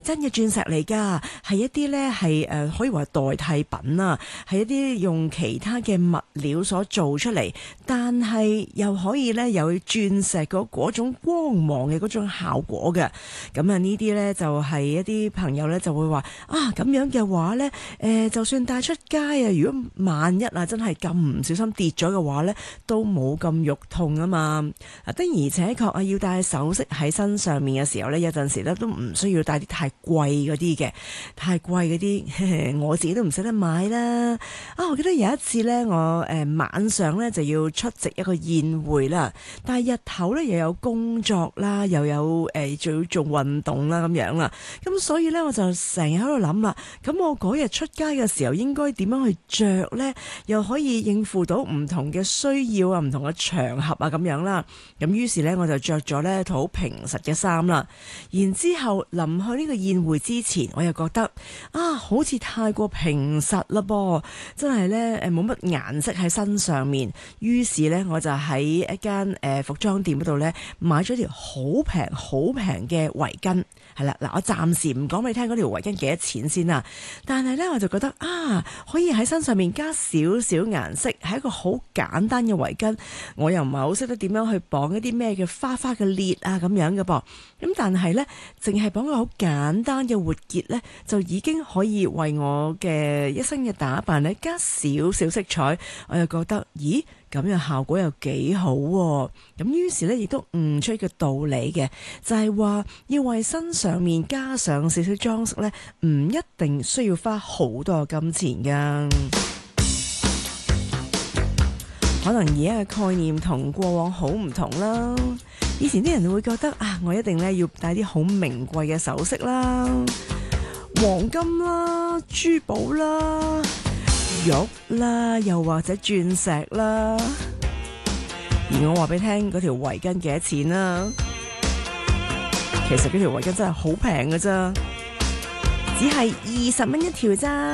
真嘅鑽石嚟㗎，係一啲呢係可以話代替品啊，係一啲用其他嘅物料所做出嚟，但係又可以呢有鑽石嗰種光芒嘅嗰種效果嘅。咁啊呢啲呢就係一啲朋友呢就會話啊，咁樣嘅話呢，就算帶出街啊，如果萬一啊真係咁唔小心跌咗嘅話呢，都冇咁肉痛啊嘛。的而且確啊，要戴首飾喺身上面嘅時候呢，有陣時呢都唔需要帶啲太貴嗰啲嘅，太貴嗰啲我自己都唔捨得買啦。我記得有一次呢，我晚上呢就要出席一個宴會啦，但係日頭呢又有工作啦，又有仲要做運動啦咁樣啦，咁所以呢，我就成日喺度諗啦，咁我嗰日出街嘅時候應該點樣去着呢？又可以應付到唔同嘅需要啊，唔同嘅場合啊咁樣啦。咁於是呢，我就着咗呢套好平實嘅衫啦。然之後臨去呢個宴會之前，我又覺得好似太過平實啦噃，真係呢冇乜顏色喺身上面。於是呢，我就喺一間服裝店嗰度呢買咗條好平嘅圍巾。係啦，嗱，我暫時唔講俾你聽嗰條圍巾幾多錢先啦。但係呢，我就覺得可以喺身上面加少少顏色，係一個好簡單嘅圍巾。我又唔係好識得點樣去綁一啲咩嘅花嘅裂啊咁樣嘅噃。咁但係呢，淨係綁個好簡單嘅活結呢，就已經可以為我嘅一身嘅打扮呢加少少色彩。我又覺得，咦？咁樣效果又幾好喎。咁於是呢，亦都悟出一個道理嘅，就係話要為身上面加上少少裝飾呢，唔一定需要花好多金錢噶。可能而家嘅概念同過往好唔同啦。以前啲人會覺得我一定呢要戴啲好名貴嘅首飾啦，黃金啦、珠寶啦、玉啦，又或者鑽石啦。而我話俾你聽，嗰條圍巾幾多錢啦？其實嗰條圍巾真係好平㗎咋，只係20蚊一條咋。